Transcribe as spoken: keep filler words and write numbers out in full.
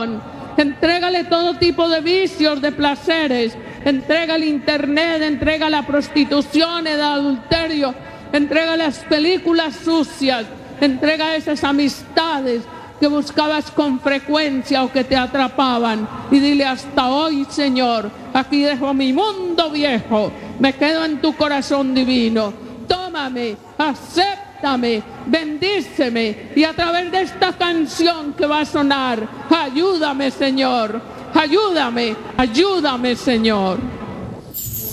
corazón. Entrégale todo tipo de vicios, de placeres. Entrega el internet, entrega la prostitución, el adulterio. Entrega las películas sucias. Entrega esas amistades que buscabas con frecuencia o que te atrapaban. Y dile: hasta hoy, Señor, aquí dejo mi mundo viejo. Me quedo en tu corazón divino. Tómame, acéptame, bendíceme. Y a través de esta canción que va a sonar, ayúdame, Señor. Ayúdame, ayúdame, Señor.